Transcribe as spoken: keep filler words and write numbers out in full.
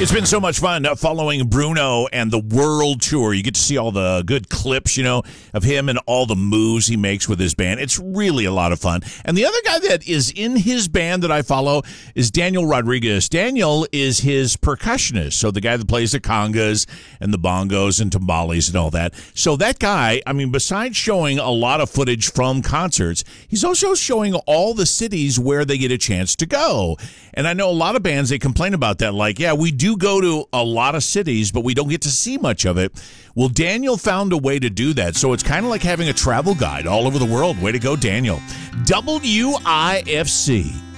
It's been so much fun uh, following Bruno and the world tour. You get to see all the good clips, you know, of him and all the moves he makes with his band. It's really a lot of fun. And the other guy that is in his band that I follow is Daniel Rodriguez. Daniel is his percussionist, so the guy that plays the congas and the bongos and timbales and all that. So that guy, I mean, besides showing a lot of footage from concerts, he's also showing all the cities where they get a chance to go. And I know a lot of bands, they complain about that, like, yeah, we do go to a lot of cities, but we don't get to see much of it. Well, Daniel found a way to do that, so it's kind of like having a travel guide all over the world. Way to go, Daniel. W I F C.